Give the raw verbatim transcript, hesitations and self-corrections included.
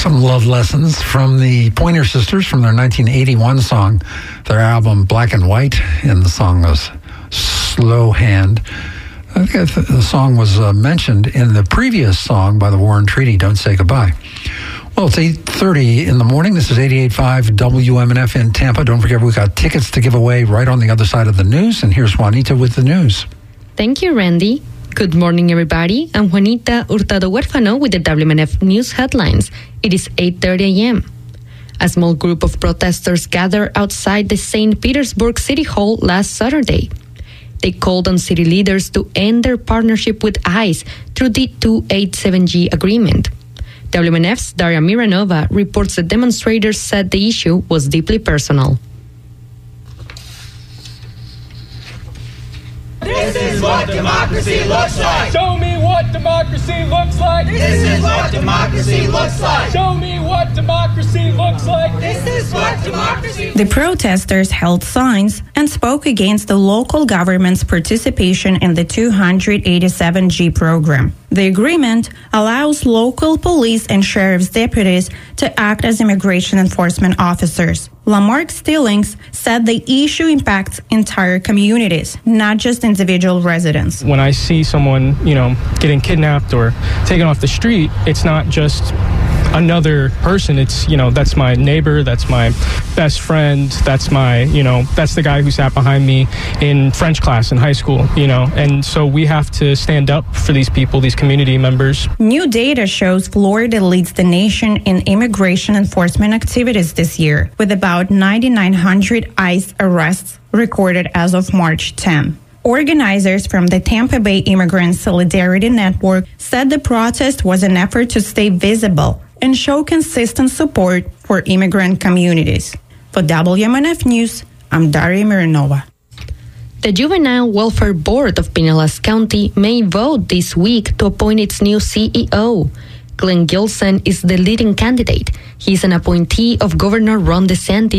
Some love lessons from the Pointer Sisters from their nineteen eighty-one song, their album Black and White, and the song was Slow Hand. I think the song was uh, mentioned in the previous song by the Warren Treaty, Don't Say Goodbye. Well, it's eight thirty in the morning. This is eighty-eight point five W M N F in Tampa. Don't forget, we've got tickets to give away right on the other side of the news. And here's Juanita with the news. Thank you, Randy. Good morning, everybody. I'm Juanita Hurtado Huérfano with the W M N F News headlines. It is eight thirty a.m. A small group of protesters gathered outside the Saint Petersburg City Hall last Saturday. They called on city leaders to end their partnership with ICE through the two eighty-seven G agreement. W M N F's Daria Miranova reports that demonstrators said the issue was deeply personal. This is what democracy looks like. Show me what democracy looks like. This is what democracy looks like. Show me what democracy looks like. This is what democracy. The protesters held signs and spoke against the local government's participation in the two eighty-seven G program. The agreement allows local police and sheriff's deputies to act as immigration enforcement officers. Lamarck Stillings said the issue impacts entire communities, not just individual residents. When I see someone, you know, getting kidnapped or taken off the street, it's not just another person. It's, you know, that's my neighbor, that's my best friend, that's my, you know, that's the guy who sat behind me in French class in high school, you know, and so we have to stand up for these people, these community members. New data shows Florida leads the nation in immigration enforcement activities this year, with about nine thousand nine hundred ICE arrests recorded as of March tenth. Organizers from the Tampa Bay Immigrant Solidarity Network said the protest was an effort to stay visible and show consistent support for immigrant communities. For W M N F News, I'm Daria Miranova. The Juvenile Welfare Board of Pinellas County may vote this week to appoint its new C E O. Glenn Gilson is the leading candidate. He's an appointee of Governor Ron DeSantis.